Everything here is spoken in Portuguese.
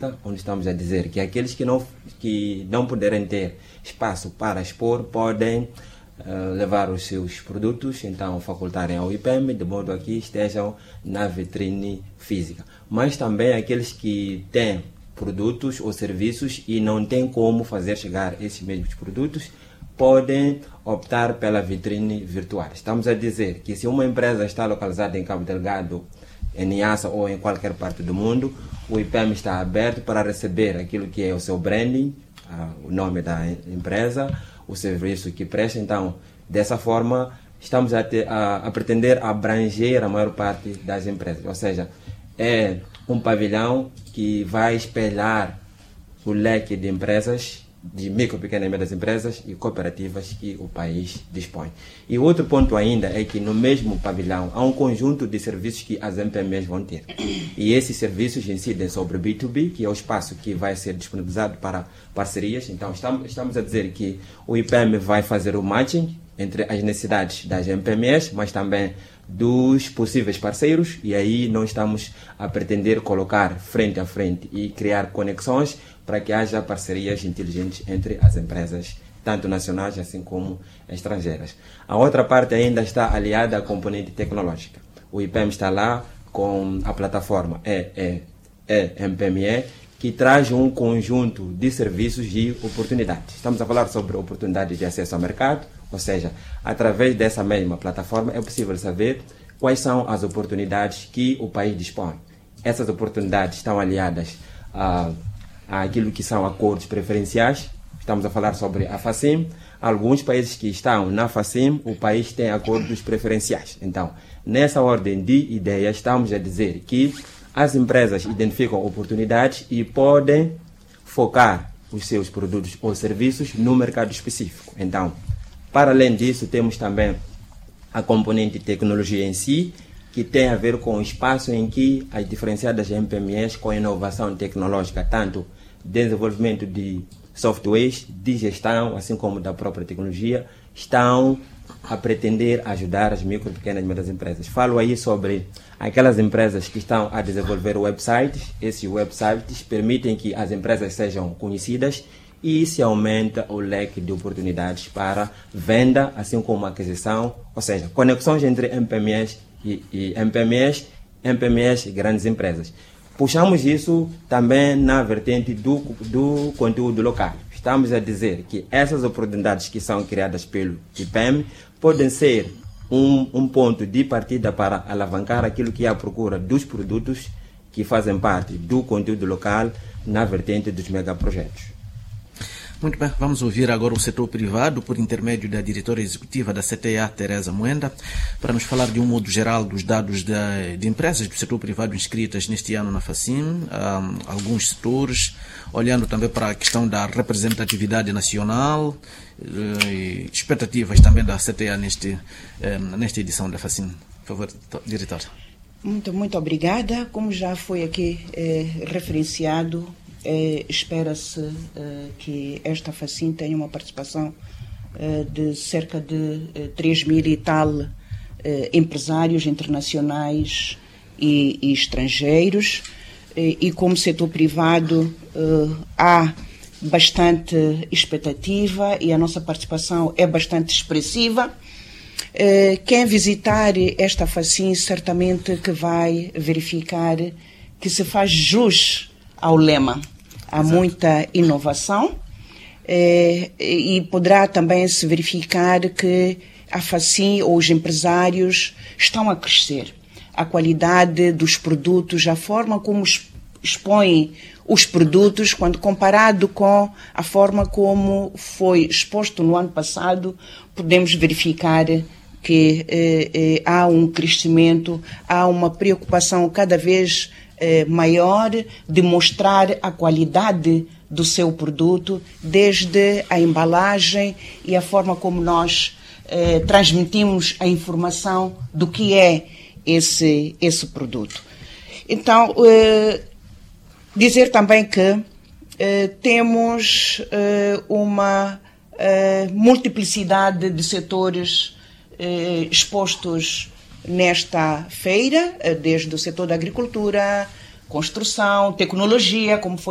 onde estamos a dizer que aqueles que não puderem ter espaço para expor podem levar os seus produtos, então facultarem ao IPEM, de modo a que estejam na vitrine física. Mas também aqueles que têm produtos ou serviços e não têm como fazer chegar esses mesmos produtos, podem optar pela vitrine virtual. Estamos a dizer que se uma empresa está localizada em Cabo Delgado, em Niassa ou em qualquer parte do mundo, o IPEM está aberto para receber aquilo que é o seu branding, o nome da empresa, o serviço que presta. Então, dessa forma, estamos a pretender abranger a maior parte das empresas. Ou seja, é um pavilhão que vai espelhar o leque de empresas, de micro, pequenas e médias empresas e cooperativas que o país dispõe. E outro ponto ainda é que no mesmo pavilhão há um conjunto de serviços que as MPMEs vão ter. E esses serviços incidem sobre o B2B, que é o espaço que vai ser disponibilizado para parcerias. Então estamos a dizer que o IPEM vai fazer o matching entre as necessidades das MPMEs, mas também dos possíveis parceiros, e aí nós estamos a pretender colocar frente a frente e criar conexões para que haja parcerias inteligentes entre as empresas, tanto nacionais assim como estrangeiras. A outra parte ainda está aliada à componente tecnológica. O IPEM está lá com a plataforma MPME, que traz um conjunto de serviços e oportunidades. Estamos a falar sobre oportunidades de acesso ao mercado, ou seja, através dessa mesma plataforma é possível saber quais são as oportunidades que o país dispõe. Essas oportunidades estão aliadas àquilo que são acordos preferenciais. Estamos a falar sobre a FACIM. Alguns países que estão na FACIM, o país tem acordos preferenciais. Então, nessa ordem de ideias, estamos a dizer que as empresas identificam oportunidades e podem focar os seus produtos ou serviços no mercado específico. Então, para além disso, temos também a componente tecnologia em si, que tem a ver com o espaço em que as diferenciadas MPMEs, com inovação tecnológica, tanto desenvolvimento de softwares, de gestão, assim como da própria tecnologia, estão a pretender ajudar as micro, pequenas e médias empresas. Falo aí sobre aquelas empresas que estão a desenvolver websites. Esses websites permitem que as empresas sejam conhecidas e se aumenta o leque de oportunidades para venda, assim como aquisição, ou seja, conexões entre MPMEs e MPMEs e grandes empresas. Puxamos isso também na vertente do conteúdo local. Estamos a dizer que essas oportunidades que são criadas pelo IPEM podem ser um ponto de partida para alavancar aquilo que é a procura dos produtos que fazem parte do conteúdo local na vertente dos megaprojetos. Muito bem, vamos ouvir agora o setor privado por intermédio da diretora executiva da CTA, Teresa Moenda, para nos falar de um modo geral dos dados de empresas do setor privado inscritas neste ano na FACIM, alguns setores, olhando também para a questão da representatividade nacional, expectativas também da CTA nesta edição da FACIM. Por favor, diretora. Muito obrigada. Como já foi aqui referenciado, espera-se que esta FACIM tenha uma participação de cerca de 3.000 e tal empresários internacionais e estrangeiros, e como setor privado há bastante expectativa e a nossa participação é bastante expressiva. Quem visitar esta FACIM certamente que vai verificar que se faz jus ao lema. Há muita inovação e poderá também se verificar que a FACIM ou os empresários estão a crescer. A qualidade dos produtos, a forma como expõem os produtos, quando comparado com a forma como foi exposto no ano passado, podemos verificar que há um crescimento, há uma preocupação cada vez maior de mostrar a qualidade do seu produto, desde a embalagem e a forma como nós transmitimos a informação do que é esse produto. Então, dizer também que temos uma multiplicidade de setores expostos nesta feira, desde o setor da agricultura, construção, tecnologia, como foi